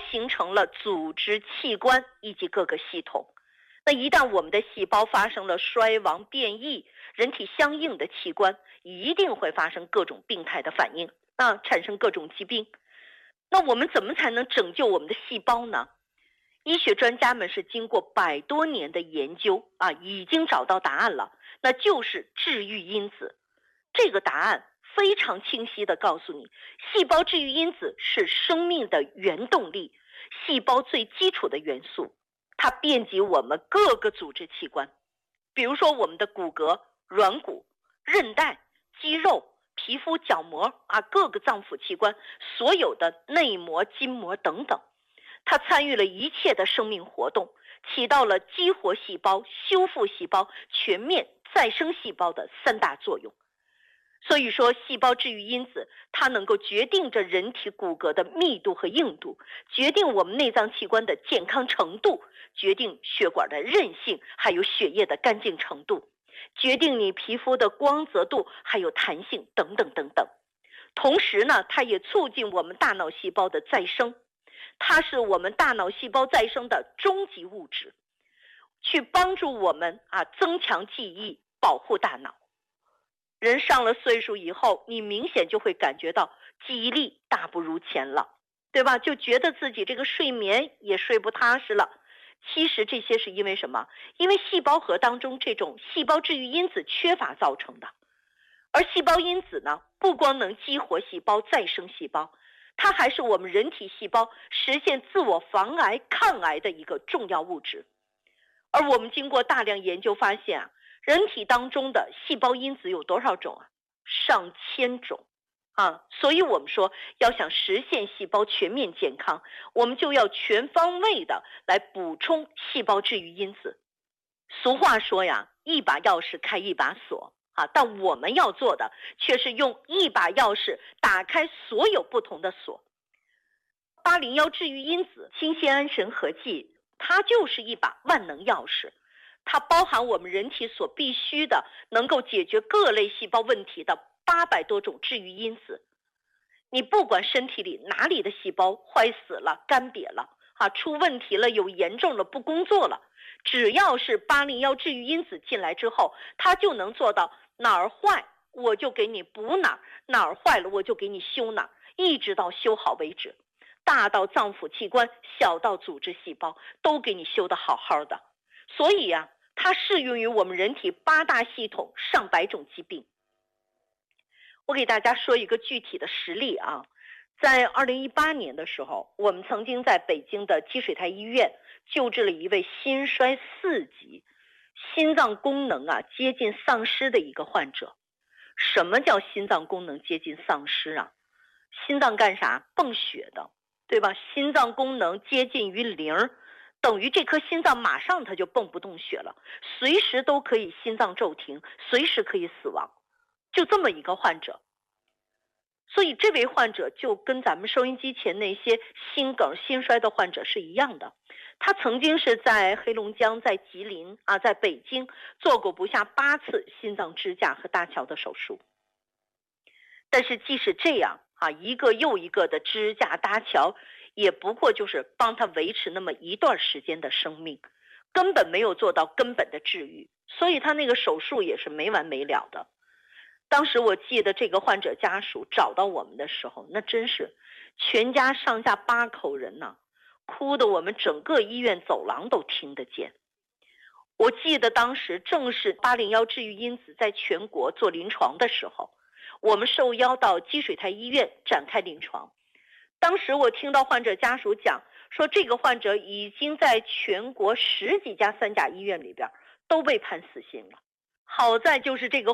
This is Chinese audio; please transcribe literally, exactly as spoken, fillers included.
形成了组织、器官以及各个系统。那一旦我们的细胞发生了衰亡变异，人体相应的器官一定会发生各种病态的反应，啊，产生各种疾病。那我们怎么才能拯救我们的细胞呢？医学专家们是经过百多年的研究啊，已经找到答案了，那就是治愈因子。这个答案非常清晰地告诉你，细胞治愈因子是生命的原动力，细胞最基础的元素，它遍及我们各个组织器官，比如说我们的骨骼、软骨、韧带、肌肉、皮肤、角膜啊，各个脏腑器官，所有的内膜、筋膜等等，它参与了一切的生命活动，起到了激活细胞、修复细胞、全面再生细胞的三大作用。所以说，细胞治愈因子它能够决定着人体骨骼的密度和硬度，决定我们内脏器官的健康程度，决定血管的韧性，还有血液的干净程度，决定你皮肤的光泽度，还有弹性等等等等。同时呢，它也促进我们大脑细胞的再生，它是我们大脑细胞再生的终极物质，去帮助我们啊增强记忆，保护大脑。人上了岁数以后，你明显就会感觉到记忆力大不如前了，对吧？就觉得自己这个睡眠也睡不踏实了。其实这些是因为什么？因为细胞核当中这种细胞治愈因子缺乏造成的。而细胞因子呢，不光能激活细胞、再生细胞，它还是我们人体细胞实现自我防癌、抗癌的一个重要物质。而我们经过大量研究发现啊，人体当中的细胞因子有多少种啊？上千种啊！所以我们说，要想实现细胞全面健康，我们就要全方位的来补充细胞治愈因子。俗话说呀，一把钥匙开一把锁啊，但我们要做的却是用一把钥匙打开所有不同的锁。八零幺治愈因子清酰胺神合剂，它就是一把万能钥匙。它包含我们人体所必须的能够解决各类细胞问题的八百多种治愈因子。你不管身体里哪里的细胞坏死了、干瘪了啊，出问题了、有严重了、不工作了，只要是八零幺治愈因子进来之后，它就能做到哪儿坏我就给你补哪儿，哪儿坏了我就给你修哪儿，一直到修好为止。大到脏腑器官，小到组织细胞，都给你修得好好的。所以呀、啊，它适用于我们人体八大系统上百种疾病。我给大家说一个具体的实例啊，在二零一八年的时候，我们曾经在北京的积水潭医院救治了一位心衰四级、心脏功能啊接近丧失的一个患者。什么叫心脏功能接近丧失啊？心脏干啥？泵血的，对吧？心脏功能接近于零，等于这颗心脏马上它就泵不动血了，随时都可以心脏骤停，随时可以死亡，就这么一个患者。所以这位患者就跟咱们收音机前那些心梗、心衰的患者是一样的，他曾经是在黑龙江、在吉林啊，在北京做过不下八次心脏支架和搭桥的手术。但是即使这样啊，一个又一个的支架搭桥，也不过就是帮他维持那么一段时间的生命，根本没有做到根本的治愈，所以他那个手术也是没完没了的。当时我记得这个患者家属找到我们的时候，那真是全家上下八口人呢、啊，哭得我们整个医院走廊都听得见。我记得当时正是八零幺治愈因子在全国做临床的时候，我们受邀到积水潭医院展开临床。当时我听到患者家属讲说，这个患者已经在全国十几家三甲医院里边都被判死刑了。好在就是这个